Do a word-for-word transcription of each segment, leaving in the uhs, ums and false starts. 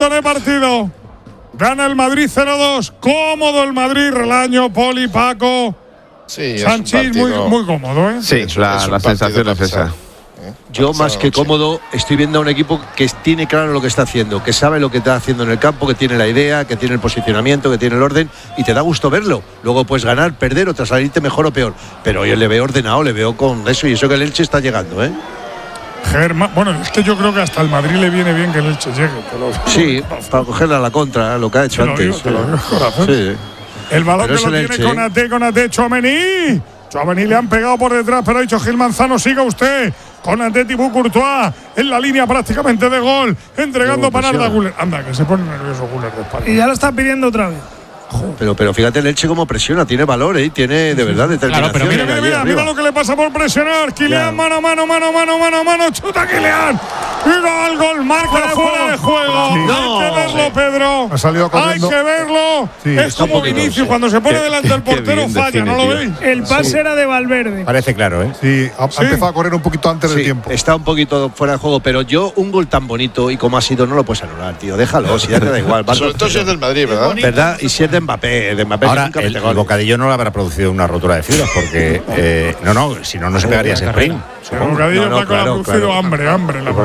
minuto de partido. Gana el Madrid cero dos. Cómodo el Madrid, Relaño, Poli, Paco. Sí, Sanchís, muy, muy cómodo, ¿eh? Sí, es la, un la sensación es esa. Yo, más que cómodo, estoy viendo a un equipo que tiene claro lo que está haciendo, que sabe lo que está haciendo en el campo, que tiene la idea, que tiene el posicionamiento, que tiene el orden, y te da gusto verlo. Luego puedes ganar, perder o tras salirte mejor o peor. Pero yo le veo ordenado, le veo con eso, y eso que el Elche está llegando, ¿eh? Germán, bueno, es que yo creo que hasta el Madrid le viene bien que el Elche llegue. Lo, sí, para cogerla a la contra, lo que ha hecho te antes. Lo digo, te lo digo, corazón. Sí. El balón Pero que lo tiene Elche, con ¿eh? Ate, con Ate, Tchouaméni. Tchouaméni le han pegado por detrás, pero ha dicho Gil Manzano, siga usted. Con Ate, Thibaut Courtois en la línea prácticamente de gol, entregando para Arda Güler. Anda, que se pone nervioso Güler de espalda. Y ya lo está pidiendo otra vez. Pero, pero fíjate el Elche como presiona, tiene valor, ¿eh? Tiene de verdad determinación. Claro, pero mira, mira, mira, mira lo que le pasa por presionar. Kylian, mano a mano, mano a mano, mano a mano, chuta Kylian. Y gol, gol, marca fuera de juego. Sí. No. Hay que verlo, Pedro. Ha salido corriendo. Hay que verlo. Sí. Es como Vinicius, sí. Cuando se pone delante del portero falla, ¿no lo veis? El pase sí. era de Valverde. Parece claro, ¿eh? Sí, ha, ¿Sí? ha empezado a correr un poquito antes sí, del tiempo. Está un poquito fuera de juego, pero yo, un gol tan bonito y como ha sido, no lo puedes anular, tío. Déjalo, si ya te da igual. Sobre todo si es del Madrid, ¿verdad? ¿Verdad? Y si es de Mbappé, de Mbappé. Ahora, el, el bocadillo no le habrá producido una rotura de fibras porque eh, no, no, si no, no se pegaría ese sprint. El bocadillo no, no, claro, ha producido claro. hambre, hambre. La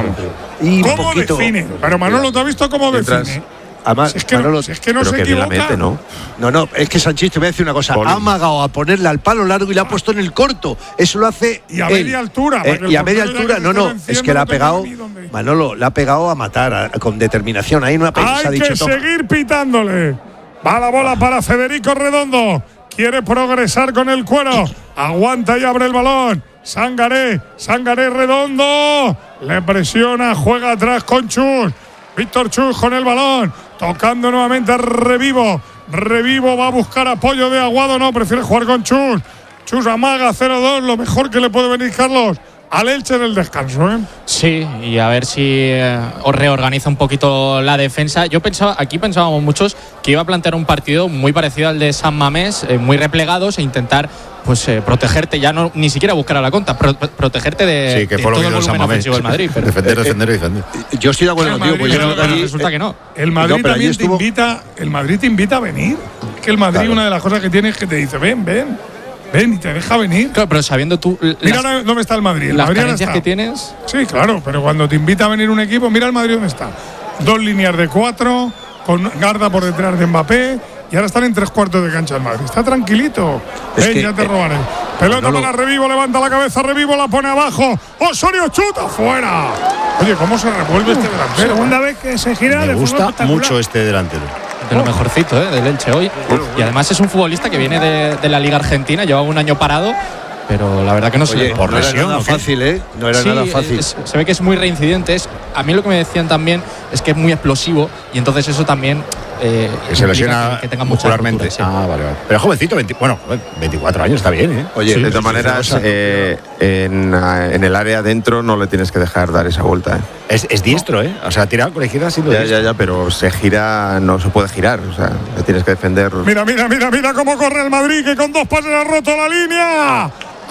y ¿Cómo poquito, define? Pero Manolo, ¿te has visto cómo define? Además, si es que Manolo, no, si es que no se que equivoca. Mete, ¿no? no, no, es que Sanchís, te voy a decir una cosa. Poli. Ha amagado a ponerle al palo largo y le ha puesto en el corto. Eso lo hace. Y a él. media altura. Eh, y a media altura, no, no. Es que le ha pegado. Manolo, le ha pegado a matar a, con determinación. Ahí no ha pegado. Hay ha dicho, que seguir pitándole. Va la bola para Federico Redondo. Quiere progresar con el cuero. Aguanta y abre el balón. Sangaré. Sangaré Redondo. Le presiona. Juega atrás con Chus. Víctor Chus con el balón. Tocando nuevamente a Revivo. Revivo va a buscar apoyo de Aguado. No, prefiere jugar con Chus. Chus amaga cero dos. Lo mejor que le puede venir, Carlos, al Elche en el descanso, ¿eh? Sí, y a ver si eh, reorganiza un poquito la defensa. Yo pensaba, aquí pensábamos muchos que iba a plantear un partido muy parecido al de San Mamés, eh, muy replegados e intentar pues eh, protegerte, ya no ni siquiera buscar a la contra, pro, protegerte de, sí, que de fue todo lo el volumen ofensivo del Madrid. Pero, defender, defender y defender. Eh, yo estoy de acuerdo contigo, pues pero, pero resulta que no. El Madrid no, también estuvo... te invita, el Madrid te invita a venir. Es que el Madrid, claro, una de las cosas que tiene es que te dice, ven, ven. Ven y te deja venir. Claro, pero sabiendo tú. Mira las, dónde está el Madrid. El las Madrid carencias está. que tienes. Sí, claro, pero cuando te invita a venir un equipo, mira el Madrid dónde está. Dos líneas de cuatro, con Garda por detrás de Mbappé, y ahora están en tres cuartos de cancha el Madrid. Está tranquilito. Es Ven, que, ya te eh, robaré. Pelota no para lo... Revivo, levanta la cabeza, Revivo la pone abajo. Osorio chuta fuera. Oye, ¿cómo se revuelve este delantero? Segunda vez que se gira. Me gusta mucho este delantero. De lo mejorcito, ¿eh? Del Elche hoy. Uf. Y además es un futbolista que viene de, de la Liga Argentina, lleva un año parado, pero la verdad que no Oye, se por no lesión, era nada fácil, ¿eh? No era sí, nada fácil. Es, se ve que es muy reincidente. Es, a mí lo que me decían también es que es muy explosivo y entonces eso también eh, que se lesiona que, que tenga muscularmente. Sí. Ah, vale, vale. Pero jovencito, veinte, bueno, veinticuatro años está bien, ¿eh? Oye, sí, de todas maneras, eh, en, en el área adentro no le tienes que dejar dar esa vuelta, ¿eh? Es, es diestro, ¿eh? O sea, tirar con la izquierda siendo ya, diestro. ya, ya, pero se gira, no se puede girar, o sea, le tienes que defender. Mira, mira, mira, mira cómo corre el Madrid, que con dos pases ha roto la línea.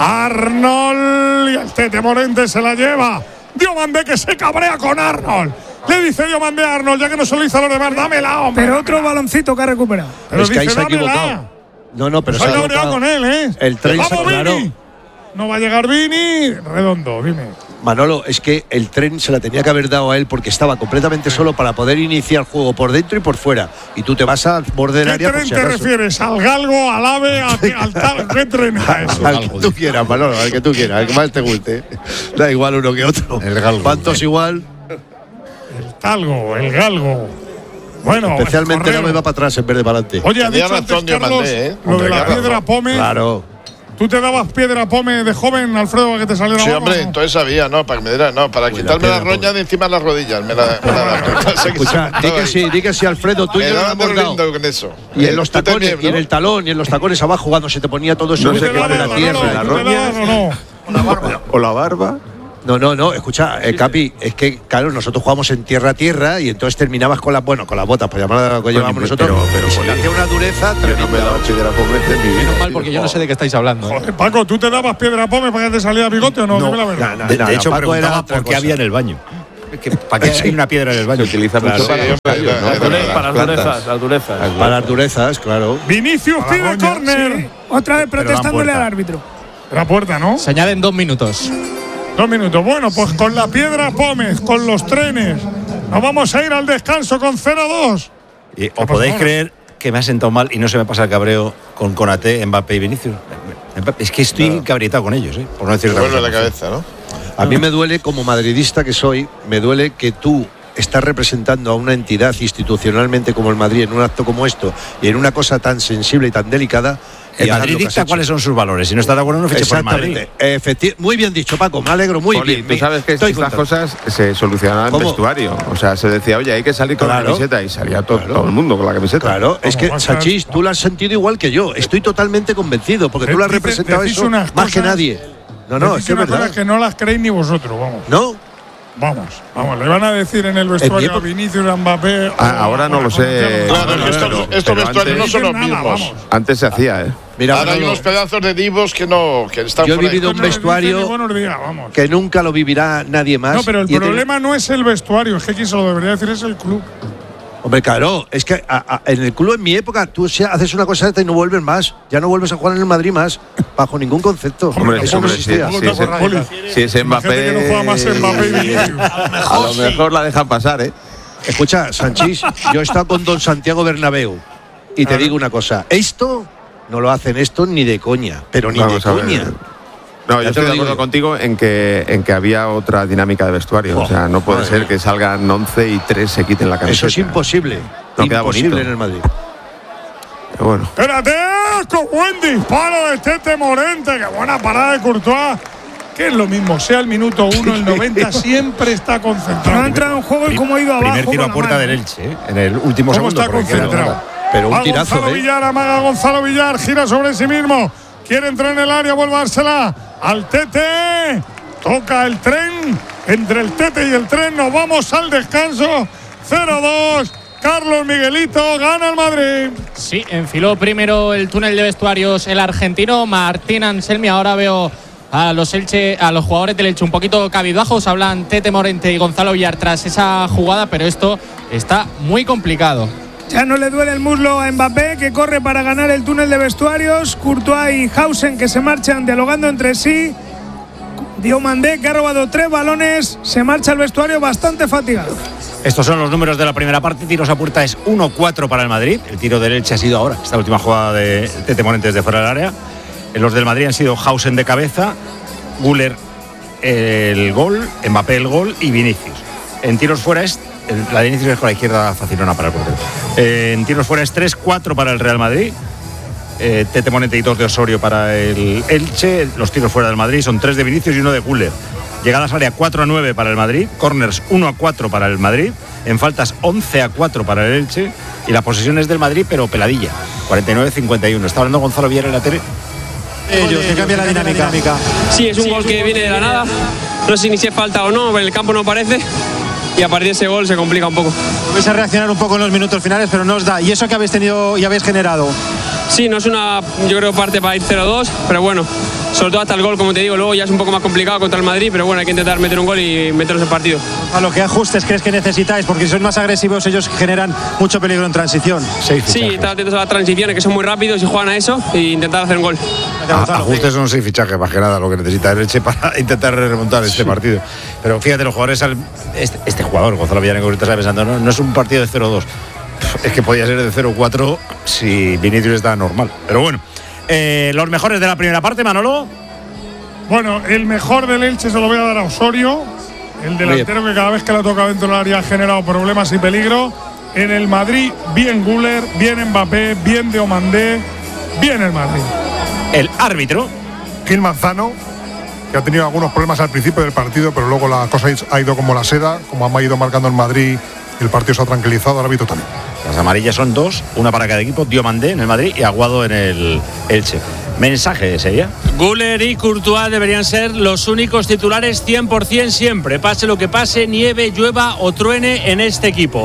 Arnold y el Tete Morente se la lleva. Diomandé que se cabrea con Arnold. Le dice Diomandé a Arnold, ya que no se lo hizo a los demás, dámela, hombre. Pero otro baloncito que ha recuperado. Pero es que dice, ahí se ha dámela. equivocado. No, no, pero se, se ha ha cabreado con él, ¿eh? El tren Vamos, se claro. Vini. No va a llegar Vini. Redondo, dime. Manolo, es que el tren se la tenía que haber dado a él porque estaba completamente solo para poder iniciar el juego por dentro y por fuera. Y tú te vas al borde del área. ¿Qué tren si te refieres? ¿Al galgo, al ave, al, al tal? ¿Qué tren es eso? Al que tú quieras, Manolo, al que tú quieras, al que más te guste. Da igual uno que otro. El galgo. ¿Cuántos igual? El talgo, el galgo. Bueno, especialmente no me va para atrás en vez de para adelante. Oye, ha dicho antes, Carlos, mandé, ¿eh? Lo de la piedra pome. Claro. ¿Tú te dabas piedra pome de joven, Alfredo, para que te saliera? Sí, abajo, hombre, ¿no? entonces sabía, no, para que me diera, no, para Uy, quitarme la, la roña de encima de las rodillas. Me la, me la, Escucha, di que sí, di que sí, Alfredo, tú y yo lo hemos dado. Con eso. Y en los tacones, también, ¿no? Y en el talón, y en los tacones abajo, cuando se te ponía todo eso, no sé qué de la tierra, la roña. O la barba. O la barba. No, no, no, escucha, eh, Capi, es que, claro, nosotros jugamos en tierra a tierra y entonces terminabas con las, bueno, con las botas, por llamarlo lo que llevamos nosotros, pero, pero si hacía una dureza tremenda. No me daba piedra pome en mi vida. Menos mal, porque yo no sé de qué estáis hablando. Joder, Paco, ¿tú te dabas piedra pome para que te saliera bigote o no? no Dime la verdad. no, no, de, de no, hecho, Paco preguntaba era por qué había en el baño. ¿Para qué hay una piedra en el baño? Se utiliza Claro, mucho para, sí, los tallos, ¿no? para Para las las durezas, las durezas. Para las durezas, claro. Vinicius pide córner. Sí, otra vez Pero dan protestándole puerta. al árbitro. La puerta, ¿no? Se añaden dos minutos. Dos minutos. Bueno, pues con la piedra Pómez, con los trenes, nos vamos a ir al descanso con cero dos. Y ¿os podéis creer que me ha sentado mal y no se me pasa el cabreo con Konaté, Mbappé y Vinicius? Es que estoy Claro. cabritado con ellos, ¿eh? Por no decir Te otra vuelve cosa. la cabeza, ¿no? A mí me duele, como madridista que soy, me duele que tú estás representando a una entidad institucionalmente como el Madrid en un acto como esto y en una cosa tan sensible y tan delicada. El y hagas Madrid lo que has dicta hecho. cuáles son sus valores. Si no está de acuerdo, no fiche por el Madrid. Exactamente. Efecti- muy bien dicho, Paco. Me alegro muy Poli, bien. tú sabes que Estoy estas contento. cosas se solucionaban en ¿Cómo? vestuario. O sea, se decía, oye, hay que salir con Claro. la camiseta y salía to- Claro. todo el mundo con la camiseta. Claro, es que, ¿Cómo vas a- Sachís, tú lo has sentido igual que yo. Estoy totalmente convencido, porque tú lo has Dice- representado decís eso unas más que cosas- nadie. No, no, Decís es que es unas verdad. cosas que no las creéis ni vosotros, vamos. ¿No? Vamos, vamos. Le van a decir en el vestuario a época- Vinicius, a Mbappé. Ah, ahora no lo sé. Claro, Pero- estos, pero estos vestuarios no antes- son los Nada, mismos. vamos. Antes se hacía, ¿eh? Mira, Ahora hay Manolo, unos pedazos de divos que no que están Yo he por ahí. vivido un No les dicen vestuario ni buenos días, vamos. que nunca lo vivirá nadie más. No, pero el Y he tenido- problema no es el vestuario, es que quien se lo debería decir es el club. Hombre, claro, es que a- a- en el club en mi época tú se- haces una cosa esta y no vuelves más. Ya no vuelves a jugar en el Madrid más, bajo ningún concepto. Hombre, Eso no hombre, sí, existía. sí, Tampoco sí, te acuerdas, sí, Poli. si es Imagínate que no juega más Mbappé. Mbappé y Vinicius. A lo mejor la dejan pasar, ¿eh? Escucha, Sanchís, yo he estado con don Santiago Bernabéu y te digo una cosa, esto no lo hacen esto ni de coña, pero ni Vamos de a ver. coña. No, Ya yo te estoy lo de digo acuerdo yo. contigo en que, en que había otra dinámica de vestuario. Oh, o sea, no puede madre ser mía. que salgan once y tres se quiten la camiseta. Eso es imposible. No queda imposible bonito. en el Madrid. Pero bueno. Espérate, con buen disparo de Tete Morente, qué buena parada de Courtois. Que es lo mismo, sea el minuto uno, el noventa, siempre está No ha concentrado. entrado en juego y cómo ha ido abajo. Primer tiro con a la puerta mano. del Elche, ¿eh? En el último ¿Cómo segundo. está porque queda concentrado? nada. Pero un Va tirazo, Gonzalo ¿eh? Villar, amaga Gonzalo Villar, gira sobre sí mismo. Quiere entrar en el área, vuelve a dársela al Tete. Toca el tren. Entre el Tete y el tren nos vamos al descanso. cero dos. Carlos Miguelito gana el Madrid. Sí, enfiló primero el túnel de vestuarios el argentino Martín Anselmi. Ahora veo a los Elche, a los jugadores del Elche un poquito cabizbajos. Hablan Tete Morente y Gonzalo Villar tras esa jugada, pero esto está muy complicado. Ya no le duele el muslo a Mbappé, que corre para ganar el túnel de vestuarios. Courtois y Hausen, que se marchan dialogando entre sí. Diomandé, que ha robado tres balones, se marcha al vestuario bastante fatigado. Estos son los números de la primera parte. Tiros a puerta es uno cuatro para el Madrid. El tiro del Elche ha sido ahora, esta última jugada de Tete Morente desde fuera del área. Los del Madrid han sido Hausen de cabeza, Güler el gol, Mbappé el gol y Vinicius. En tiros fuera es, la de Vinicius es con la izquierda facilona para el portero. Eh, en tiros fuera es tres cuatro para el Real Madrid. Eh, Tete Morente y dos de Osorio para el Elche. Los tiros fuera del Madrid son tres de Vinicius y uno de Güler. Llegadas área cuatro a nueve para el Madrid, corners uno a cuatro para el Madrid, en faltas once a cuatro para el Elche y la posesión es del Madrid pero peladilla, cuarenta y nueve a cincuenta y uno. Está hablando Gonzalo Villar en la tele. Ellos, que cambia la dinámica. Sí, es un gol que viene de la nada. No sé ni si es falta o no, el campo no parece. Y a partir de ese gol se complica un poco. Vais a reaccionar un poco en los minutos finales, pero no os da. ¿Y eso que habéis tenido y habéis generado? Sí, no es una, yo creo, parte para ir cero dos, pero bueno, sobre todo hasta el gol, como te digo, luego ya es un poco más complicado contra el Madrid, pero bueno, hay que intentar meter un gol y meternos en partido. A lo que ajustes crees que necesitáis, porque si sois más agresivos ellos generan mucho peligro en transición. Sí, estar atentos a las transiciones, que son muy rápidos y juegan a eso, e intentar hacer un gol. A- ajustes son seis fichajes, más que nada lo que necesita el Elche para intentar remontar este partido. Pero fíjate, los jugadores, al- este, este jugador, Gonzalo Villar, en concreto, está pensando, no, no es un partido de cero dos. Es que podía ser de cero cuatro si Vinicius está normal. Pero bueno, eh, los mejores de la primera parte, Manolo. Bueno, el mejor del Elche se lo voy a dar a Osorio, el delantero que cada vez que la toca dentro del área ha generado problemas y peligro. En el Madrid, bien Güler, bien Mbappé, bien Diomandé, bien el Madrid. El árbitro. Gil Manzano, que ha tenido algunos problemas al principio del partido, pero luego la cosa ha ido como la seda, como ha ido marcando el Madrid, el partido se ha tranquilizado, el árbitro también. Las amarillas son dos, una para cada equipo, Diomandé en el Madrid y Aguado en el Elche. Mensaje sería. Güler y Courtois deberían ser los únicos titulares cien por ciento siempre, pase lo que pase, nieve, llueva o truene en este equipo.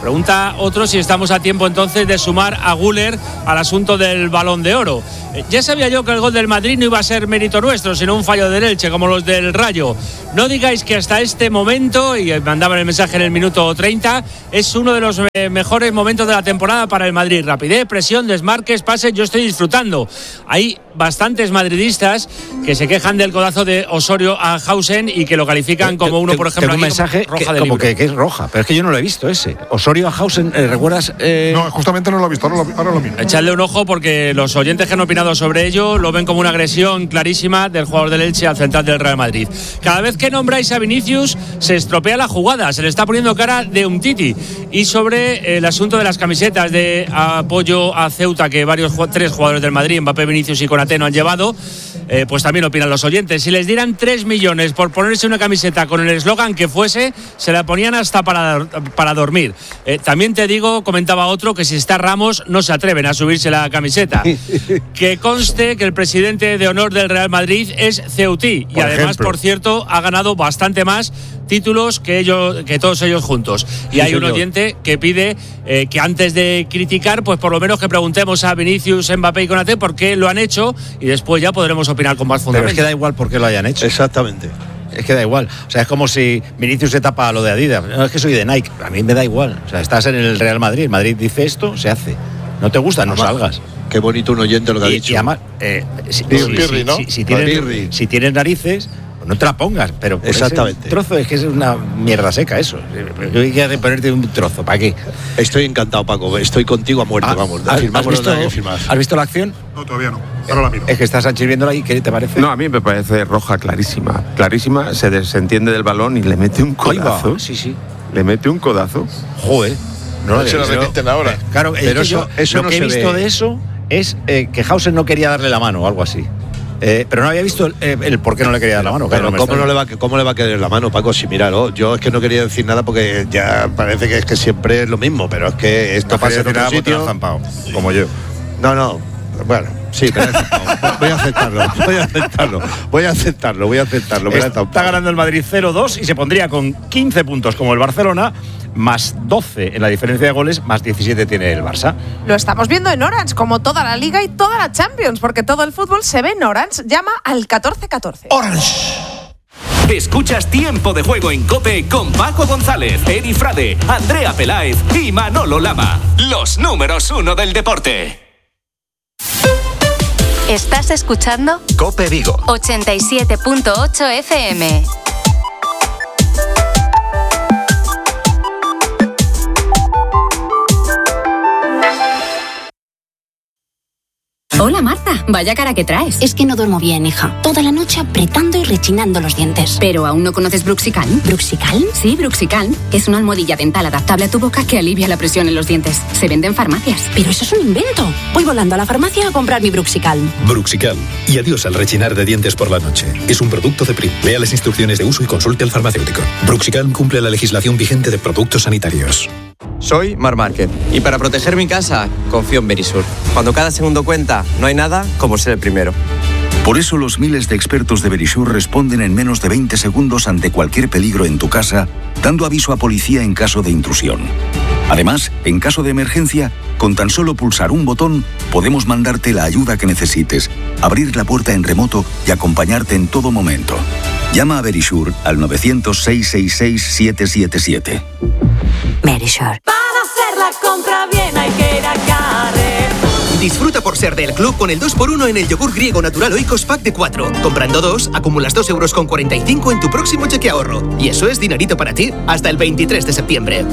Pregunta otro si estamos a tiempo entonces de sumar a Güler al asunto del Balón de Oro. Eh, ya sabía yo que el gol del Madrid no iba a ser mérito nuestro, sino un fallo del Elche, como los del Rayo. No digáis que hasta este momento, y mandaban el mensaje en el minuto treinta, es uno de los eh, mejores momentos de la temporada para el Madrid. Rapidez, presión, desmarques, pases, yo estoy disfrutando. Hay bastantes madridistas que se quejan del codazo de Osorio a Hausen y que lo califican como uno, por ejemplo, tengo un mensaje como roja que, de como libro. que, que es roja, pero es que yo no lo he visto ese. Osorio a Hausen, ¿eh, ¿recuerdas? Eh... No, justamente no lo he visto, ahora lo, ahora lo miro. Echadle un ojo porque los oyentes que han opinado sobre ello lo ven como una agresión clarísima del jugador del Elche al central del Real Madrid. Cada vez que nombráis a Vinicius se estropea la jugada, se le está poniendo cara de Umtiti. Y sobre el asunto de las camisetas de apoyo a Ceuta que varios tres jugadores del Madrid, Mbappé, Vinicius y Konaté, no han llevado, eh, pues también opinan los oyentes. Si les dieran tres millones por ponerse una camiseta con el eslogan que fuese, se la ponían hasta para, para dormir. Eh, también te digo, comentaba otro, que si está Ramos no se atreven a subirse la camiseta. Que conste que el presidente de honor del Real Madrid es ceutí y por además, ejemplo. por cierto, ha ganado bastante más títulos que ellos, que todos ellos juntos. Y Sí, hay un señor. oyente que pide eh, que antes de criticar, pues por lo menos que preguntemos a Vinicius, Mbappé y Konaté por qué lo han hecho y después ya podremos opinar con más Pero fundamento. es que da igual por qué lo hayan hecho. Exactamente. Es que da igual. O sea, es como si Vinicius se tapa lo de Adidas. No, es que soy de Nike. A mí me da igual. O sea, estás en el Real Madrid. El Madrid dice esto, se hace. No te gusta, no Además, salgas. Qué bonito un oyente lo que ha Y, dicho. y además, eh, si, Pirri, si- Pirri, si- ¿no? si- si tienes, Pirri. si tienes narices, pues no te la pongas. Pero por Exactamente. ese trozo es que es una mierda seca eso. Yo hay que ponerte un trozo. ¿Para qué? Estoy encantado, Paco. Estoy contigo a muerte, Ah, vamos. ¿has, Firmamos has visto, donde hay que firmar. ¿Has visto la acción? No, todavía no. Ahora la miro. Es que está Sánchez viéndola y ¿qué te parece? No, a mí me parece roja clarísima. Clarísima, se desentiende del balón y le mete un Ahí va. codazo. Sí, sí. Le mete un codazo. Joder. No No se lo pero- repiten ahora. Claro, es Pero que eso- yo eso lo no que he se visto ve. de eso es eh, que Hausen no quería darle la mano o algo así. Eh, pero no había visto el, eh, el por qué no le quería dar la mano. Pero Claro, me ¿cómo extraña. no, le va, a- ¿cómo le va a querer la mano, Paco? Si míralo, yo es que no quería decir nada porque ya parece que es que siempre es lo mismo, pero es que esto No pasa en quería otro decir nada porque te sitio. lo han zampado, como yo. No, no, bueno, sí, me la he zampado. Voy a aceptarlo, voy a aceptarlo, voy a aceptarlo, voy a aceptarlo. Me la he Está zampado. ganando el Madrid cero dos y se pondría con quince puntos como el Barcelona, más doce en la diferencia de goles, más diecisiete tiene el Barça. Lo estamos viendo en Orange, como toda la Liga y toda la Champions, porque todo el fútbol se ve en Orange. Llama al catorce catorce. Escuchas Tiempo de Juego en COPE con Paco González, Eri Frade, Andrea Peláez y Manolo Lama. Los números uno del deporte. Estás escuchando COPE Vigo. ochenta y siete punto ocho F M. Hola Marta, vaya cara que traes. Es que no duermo bien, hija. Toda la noche apretando y rechinando los dientes. ¿Pero aún no conoces Bruxicalm? ¿Bruxicalm? Sí, Bruxicalm. Es una almohadilla dental adaptable a tu boca que alivia la presión en los dientes. Se vende en farmacias. Pero eso es un invento. Voy volando a la farmacia a comprar mi Bruxicalm. Bruxicalm. Y adiós al rechinar de dientes por la noche. Es un producto de Prim. Lea las instrucciones de uso y consulte al farmacéutico. Bruxicalm cumple la legislación vigente de productos sanitarios. Soy Mar Márquez y para proteger mi casa confío en Verisur. Cuando cada segundo cuenta, no hay nada como ser el primero. Por eso los miles de expertos de Verisur responden en menos de veinte segundos ante cualquier peligro en tu casa, dando aviso a policía en caso de intrusión. Además, en caso de emergencia, con tan solo pulsar un botón, podemos mandarte la ayuda que necesites, abrir la puerta en remoto y acompañarte en todo momento. Llama a Verisur al nueve cero cero, seis seis seis, siete siete siete. Verisur. Para hacer la compra bien hay que ir a Carrer. Disfruta por ser del club con el dos por uno en el yogur griego natural Oikos Pack de cuatro. Comprando dos, acumulas dos euros con cuarenta y cinco en tu próximo cheque ahorro. Y eso es dinerito para ti hasta el veintitrés de septiembre.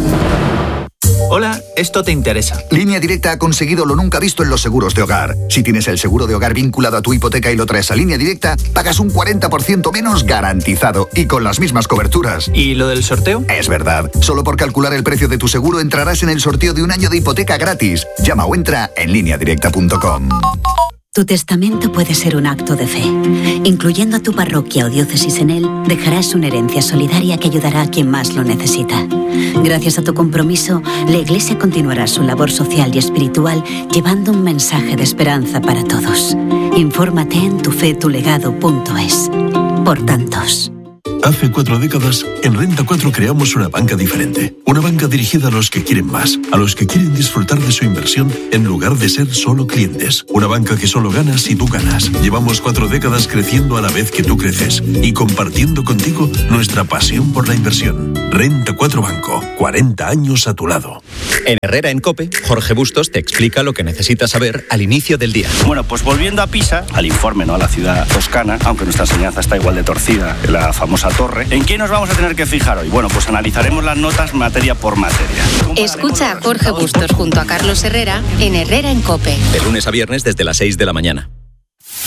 Hola, esto te interesa. Línea Directa ha conseguido lo nunca visto en los seguros de hogar. Si tienes el seguro de hogar vinculado a tu hipoteca y lo traes a Línea Directa, pagas un cuarenta por ciento menos garantizado y con las mismas coberturas. ¿Y lo del sorteo? Es verdad. Solo por calcular el precio de tu seguro entrarás en el sorteo de un año de hipoteca gratis. Llama o entra en línea directa punto com. Tu testamento puede ser un acto de fe. Incluyendo a tu parroquia o diócesis en él, dejarás una herencia solidaria que ayudará a quien más lo necesita. Gracias a tu compromiso, la Iglesia continuará su labor social y espiritual llevando un mensaje de esperanza para todos. Infórmate en tufetulegado punto es. Por tantos. Hace cuatro décadas, en Renta cuatro creamos una banca diferente. Una banca dirigida a los que quieren más, a los que quieren disfrutar de su inversión en lugar de ser solo clientes. Una banca que solo gana si tú ganas. Llevamos cuatro décadas creciendo a la vez que tú creces y compartiendo contigo nuestra pasión por la inversión. Renta cuatro Banco, cuarenta años a tu lado. En Herrera en COPE, Jorge Bustos te explica lo que necesitas saber al inicio del día. Bueno, pues volviendo a Pisa, al informe, ¿no? A la ciudad toscana, aunque nuestra enseñanza está igual de torcida que la famosa torre. ¿En qué nos vamos a tener que fijar hoy? Bueno, pues analizaremos las notas materia por materia. Escucha a Jorge Bustos junto a Carlos Herrera en Herrera en COPE. De lunes a viernes desde las seis de la mañana.